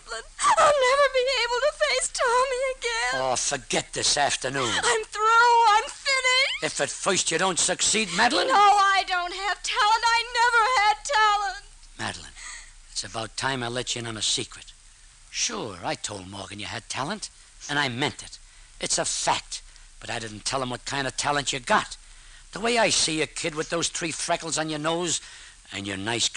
Giblin. I'll never be able to face Tommy again. Oh, forget this afternoon. I'm through. I'm finished. If at first you don't succeed, Madeline... No, I don't have talent. I never had talent. Madeline, it's about time I let you in on a secret. Sure, I told Morgan you had talent, and I meant it. It's a fact, but I didn't tell him what kind of talent you got. The way I see you, kid, with those 3 freckles on your nose and your nice